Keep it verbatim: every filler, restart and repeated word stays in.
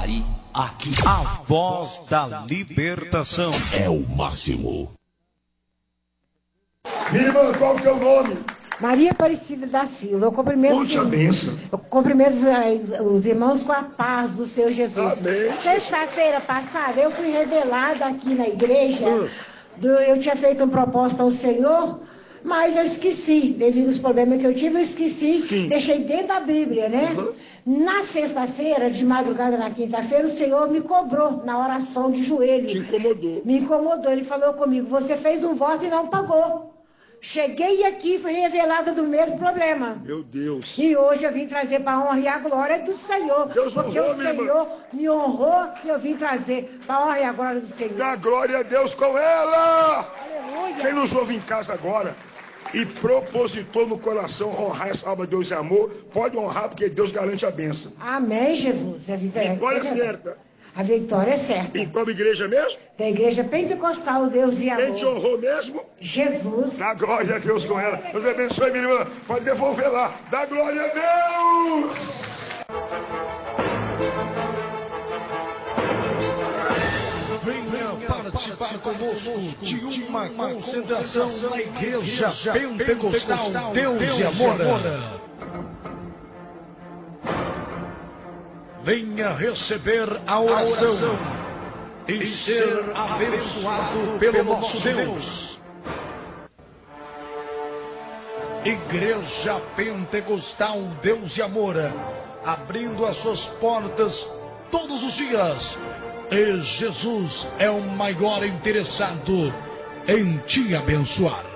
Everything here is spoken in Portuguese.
Taquari. Aqui, a voz da libertação é o máximo. Minha irmã, qual que é o nome? Maria Aparecida da Silva. Eu cumprimento, Puxa, benção. Eu cumprimento os irmãos com a paz do Senhor Jesus. Sexta-feira passada, eu fui revelada aqui na igreja. Hum. Do, eu tinha feito uma proposta ao Senhor, mas eu esqueci. Devido aos problemas que eu tive, eu esqueci. Sim. Deixei dentro da Bíblia, né? Uhum. Na sexta-feira, de madrugada na quinta-feira, o Senhor me cobrou na oração de joelho. Te incomodou. Me incomodou. Ele falou comigo, você fez um voto e não pagou. Cheguei aqui e fui revelada do mesmo problema. Meu Deus. E hoje eu vim trazer para a honra e a glória do Senhor. Deus porque honrou, o Senhor me honrou e eu vim trazer para a honra e a glória do Senhor. Dá glória a Deus com ela. Aleluia. Quem nos ouve em casa agora e propositou no coração honrar essa alma de Deus e amor, pode honrar porque Deus garante a bênção. Amém, Jesus. A vitória, vitória é certa. A vitória é certa. E qual igreja mesmo? Da igreja pentecostal, Deus e amor. Quem te honrou mesmo? Jesus. Dá glória a Deus com ela. Deus abençoe, minha irmã. Pode devolver lá. Dá glória a Deus. Venha participar conosco de uma concentração na Igreja Pentecostal Deus e Amor. Venha receber a oração e ser abençoado pelo nosso Deus. Igreja Pentecostal Deus e Amor, abrindo as suas portas todos os dias. E Jesus é o maior interessado em te abençoar.